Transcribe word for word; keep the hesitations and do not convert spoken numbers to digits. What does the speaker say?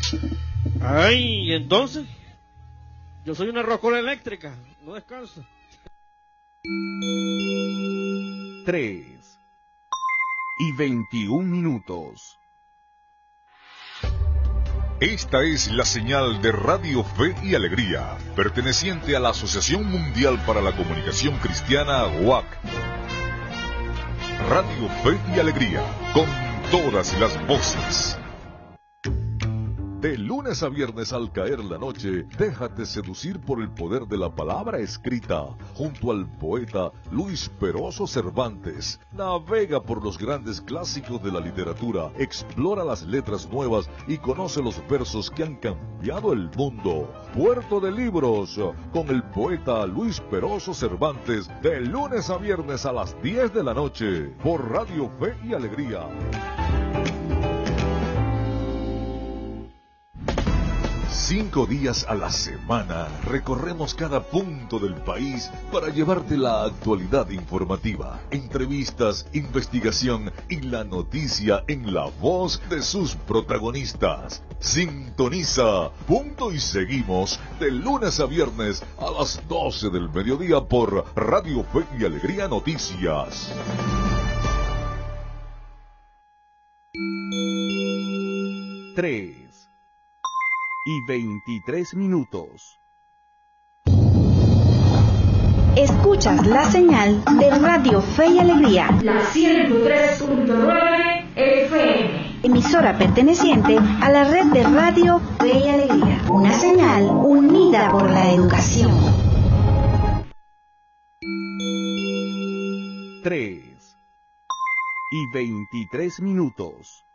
Ay, entonces, yo soy una rocola eléctrica, no descanso. Tres y veintiún minutos. Esta es la señal de Radio Fe y Alegría, perteneciente a la Asociación Mundial para la Comunicación Cristiana, U A C. Radio Fe y Alegría, con todas las voces. De lunes a viernes al caer la noche, déjate seducir por el poder de la palabra escrita, junto al poeta Luis Peroso Cervantes. Navega por los grandes clásicos de la literatura, explora las letras nuevas y conoce los versos que han cambiado el mundo. Puerto de Libros, con el poeta Luis Peroso Cervantes, de lunes a viernes a las diez de la noche, por Radio Fe y Alegría. Cinco días a la semana recorremos cada punto del país para llevarte la actualidad informativa, entrevistas, investigación y la noticia en la voz de sus protagonistas. Sintoniza Punto y Seguimos de lunes a viernes a las doce del mediodía por Radio Fe y Alegría Noticias. Tres y veintitrés minutos. Escuchas la señal de Radio Fe y Alegría, la ciento tres punto nueve F M, emisora perteneciente a la red de Radio Fe y Alegría, una señal unida por la educación. Tres y veintitrés minutos.